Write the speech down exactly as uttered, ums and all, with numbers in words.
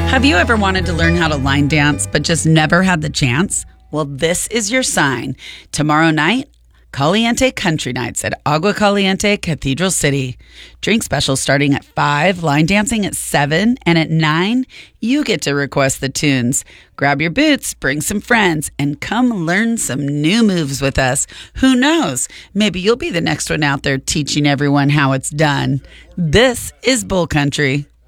Have you ever wanted to learn how to line dance but just never had the chance? Well, this is your sign. Tomorrow night, Caliente Country Nights at Agua Caliente, Cathedral City. Drink specials starting at five, line dancing at seven, and at nine, you get to request the tunes. Grab your boots, bring some friends, and come learn some new moves with us. Who knows? Maybe you'll be the next one out there teaching everyone how it's done. This is Bull Country.